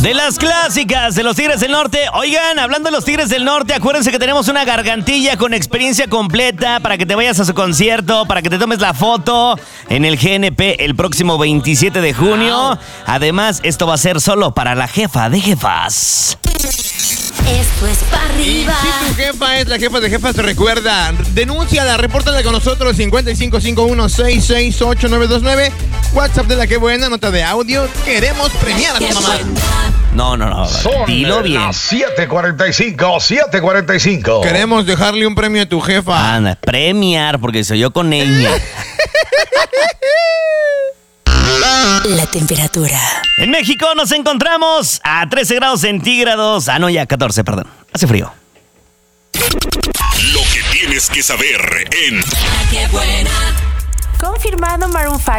De las clásicas de los Tigres del Norte. Oigan, hablando de los Tigres del Norte, acuérdense que tenemos una gargantilla con experiencia completa para que te vayas a su concierto, para que te tomes la foto en el GNP el próximo 27 de junio. Además, esto va a ser solo para la jefa de jefas. Esto es para arriba. Y si tu jefa es la jefa de jefas, recuerda, denúnciala, repórtala con nosotros, 5551-668-929. WhatsApp de La Qué Buena, nota de audio. Queremos premiar a tu mamá. No. Dilo bien. Las 7:45. Queremos dejarle un premio a tu jefa. Anda, premiar, porque soy yo con ella. La temperatura. En México nos encontramos a 13 grados centígrados. Ah, no, ya 14, perdón. Hace frío. Lo que tienes que saber en La Qué Buena. Confirmado Maroon 5